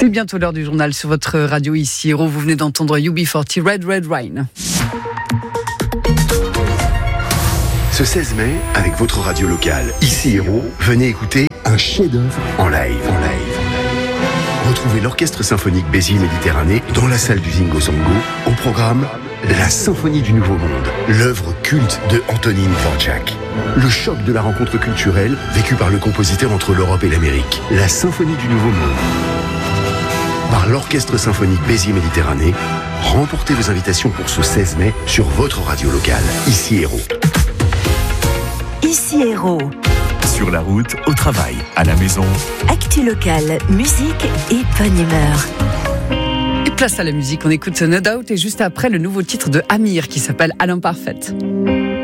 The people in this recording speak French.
C'est bientôt l'heure du journal sur votre radio ici Héros. Vous venez d'entendre UB40 Red Red Rain. Ce 16 mai, avec votre radio locale, ici Héros, venez écouter un chef-d'œuvre en live. Retrouvez l'Orchestre Symphonique Béziers Méditerranée dans la salle du Zingo Zongo. Au programme, la Symphonie du Nouveau Monde, l'œuvre culte de Antonín Dvořák. Le choc de la rencontre culturelle vécue par le compositeur entre l'Europe et l'Amérique. La Symphonie du Nouveau Monde. Par l'Orchestre Symphonique Béziers Méditerranée, remportez vos invitations pour ce 16 mai sur votre radio locale, ici Héros. Ici Héros. Sur la route, au travail, à la maison. Actu locale, musique et bonne humeur. Et place à la musique, on écoute No Doubt et juste après le nouveau titre de Amir qui s'appelle À l'imparfaite.